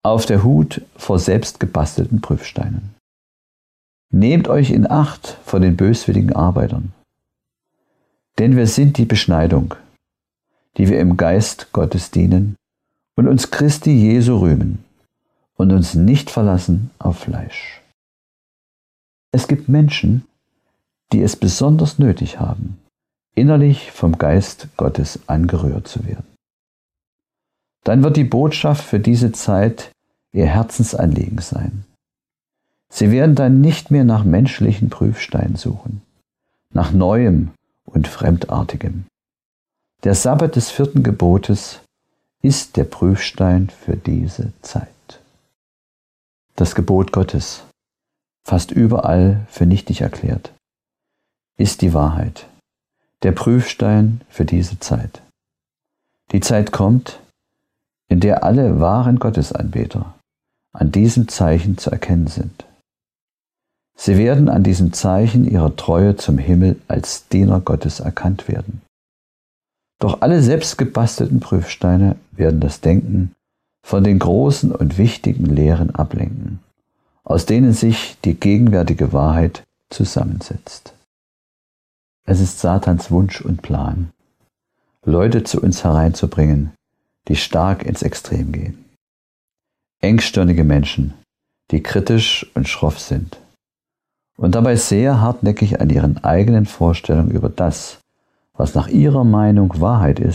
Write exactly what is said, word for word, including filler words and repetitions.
Auf der Hut vor selbst gebastelten Prüfsteinen. Nehmt euch in Acht vor den böswilligen Arbeitern. Denn wir sind die Beschneidung, die wir im Geist Gottes dienen und uns Christi Jesu rühmen und uns nicht verlassen auf Fleisch. Es gibt Menschen, die es besonders nötig haben, innerlich vom Geist Gottes angerührt zu werden. Dann wird die Botschaft für diese Zeit ihr Herzensanliegen sein. Sie werden dann nicht mehr nach menschlichen Prüfsteinen suchen, nach Neuem und Fremdartigem. Der Sabbat des vierten Gebotes ist der Prüfstein für diese Zeit. Das Gebot Gottes, fast überall für nichtig erklärt, ist die Wahrheit, der Prüfstein für diese Zeit. Die Zeit kommt, in der alle wahren Gottesanbeter an diesem Zeichen zu erkennen sind. Sie werden an diesem Zeichen ihrer Treue zum Himmel als Diener Gottes erkannt werden. Doch alle selbstgebastelten Prüfsteine werden das Denken von den großen und wichtigen Lehren ablenken, aus denen sich die gegenwärtige Wahrheit zusammensetzt. Es ist Satans Wunsch und Plan, Leute zu uns hereinzubringen, die stark ins Extrem gehen. Engstirnige Menschen, die kritisch und schroff sind und dabei sehr hartnäckig an ihren eigenen Vorstellungen über das, was nach ihrer Meinung Wahrheit ist,